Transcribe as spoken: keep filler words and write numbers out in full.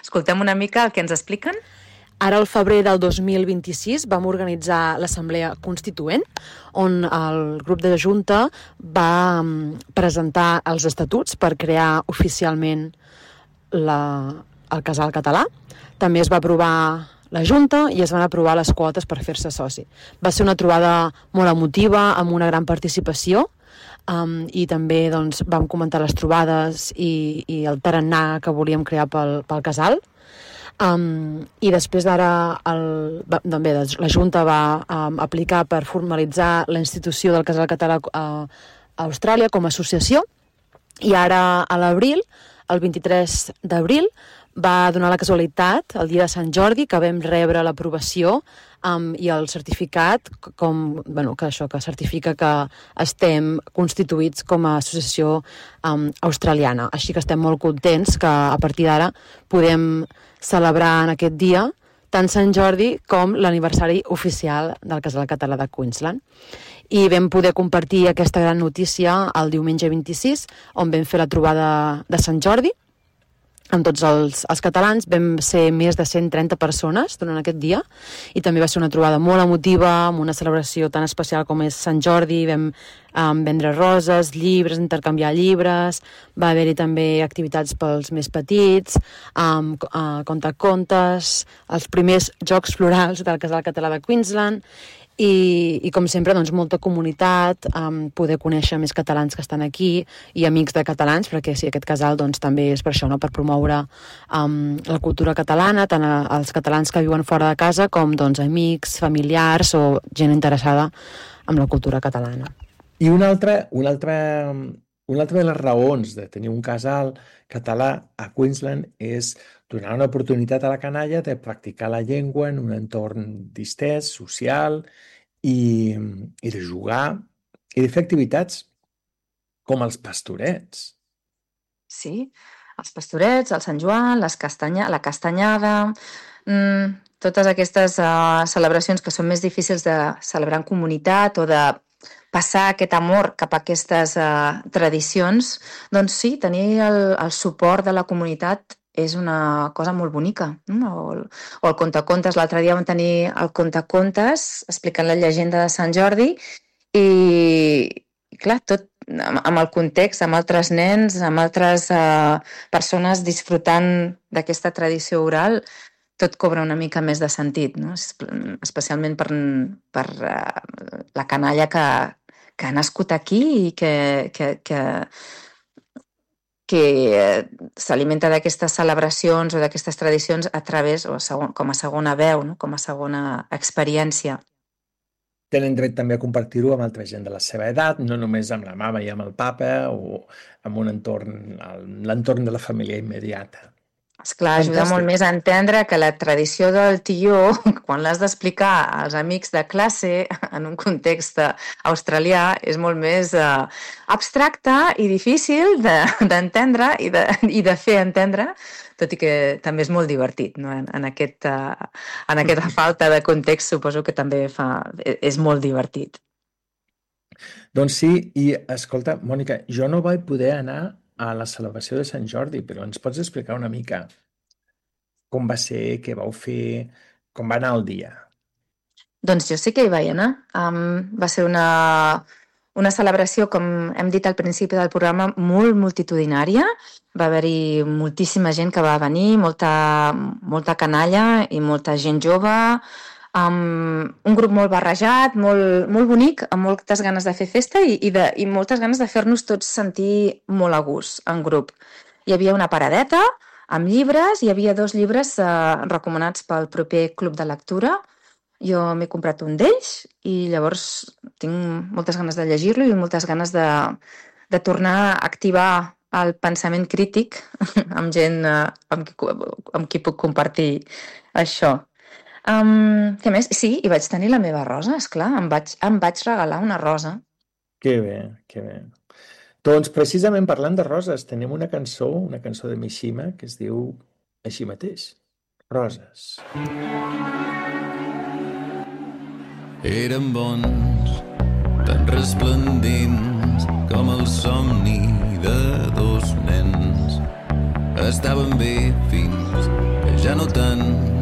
Escoltem una mica el que ens expliquen. Ara, al febrer del dos mil vint-i-sis, vam organitzar l'Assemblea Constituent, on el grup de Junta va presentar els estatuts per crear oficialment la, el casal català. També es va aprovar la Junta i es van aprovar les quotes per fer-se soci. Va ser una trobada molt emotiva, amb una gran participació, um, i també doncs, vam comentar les trobades i, i el tarannà que volíem crear pel, pel casal. Um, I després d'ara el, també, la Junta va um, aplicar per formalitzar la institució del casal català a, a Austràlia com a associació, i ara a l'abril, el vint-i-tres d'abril, va donar la casualitat, el dia de Sant Jordi, que vam rebre l'aprovació um, i el certificat, com, bueno, que això que certifica que estem constituïts com a associació um, australiana. Així que estem molt contents que a partir d'ara podem celebrar en aquest dia tant Sant Jordi com l'aniversari oficial del Casal Català de Queensland. I vam poder compartir aquesta gran notícia el diumenge vint-i-sis, on vam fer la trobada de Sant Jordi amb tots els, els catalans. Vam ser més de cent trenta persones durant aquest dia, i també va ser una trobada molt emotiva, amb una celebració tan especial com és Sant Jordi. Vam um, vendre roses, llibres, intercanviar llibres, va haver-hi també activitats pels més petits, um, uh, contacontes, els primers jocs florals del Casal Català de Queensland, I, i com sempre, doncs, molta comunitat, um, poder conèixer més catalans que estan aquí i amics de catalans, perquè sí, aquest casal doncs, també és per això, no? Per promoure um, la cultura catalana, tant a, als catalans que viuen fora de casa com doncs, amics, familiars o gent interessada en la cultura catalana. I una altra, una altra, una altra de les raons de tenir un casal català a Queensland és donar una oportunitat a la canalla de practicar la llengua en un entorn distès, social, i, i de jugar i de fer activitats com els pastorets. Sí, els pastorets, el Sant Joan, les castanya, la castanyada, mmm, totes aquestes uh, celebracions que són més difícils de celebrar en comunitat o de passar aquest amor cap a aquestes uh, tradicions, doncs sí, tenir el, el suport de la comunitat és una cosa molt bonica. No? O, el, o el contacontes, l'altre dia vam tenir el contacontes explicant la llegenda de Sant Jordi i, i clar, tot amb, amb el context, amb altres nens, amb altres uh, persones disfrutant d'aquesta tradició oral, tot cobra una mica més de sentit, no? Especialment per, per uh, la canalla que, que ha nascut aquí i que, que, que que s'alimenta d'aquestes celebracions o d'aquestes tradicions a través, o segon, com a segona veu, no? Com a segona experiència. Tenen dret també a compartir-ho amb altra gent de la seva edat, no només amb la mama i amb el papa o amb un entorn, l'entorn de la família immediata. Esclar, ajuda molt més a entendre que la tradició del tió, quan l'has d'explicar als amics de classe en un context australià, és molt més uh, abstracta i difícil d'entendre de, i, de, i de fer entendre, tot i que també és molt divertit, no? En, en, aquest, uh, en aquesta falta de context suposo que també fa, és molt divertit. Doncs sí, i escolta, Mònica, jo no vaig poder anar a la celebració de Sant Jordi, però ens pots explicar una mica com va ser, què vau fer, com va anar el dia? Doncs jo sí que hi vaig anar. Um, va ser una, una celebració, com hem dit al principi del programa, molt multitudinària. Va haver-hi moltíssima gent que va venir, molta, molta canalla i molta gent jove, um, un grup molt barrejat, molt, molt bonic, amb moltes ganes de fer festa i, i, de, i moltes ganes de fer-nos tots sentir molt a gust en grup. Hi havia una paradeta amb llibres, hi havia dos llibres eh, recomanats pel proper club de lectura. Jo m'he comprat un d'ells i llavors tinc moltes ganes de llegir-lo i moltes ganes de, de tornar a activar el pensament crític amb gent eh, amb, qui, amb qui puc compartir això. Um, què més? Sí, i vaig tenir la meva rosa, esclar, em vaig, em vaig regalar una rosa. Que bé, que bé. Doncs precisament parlant de roses, tenim una cançó, una cançó de Mishima que es diu així mateix, Roses. Eren bons, tan resplendents com el somni de dos nens. Estaven bé fins ja no tant.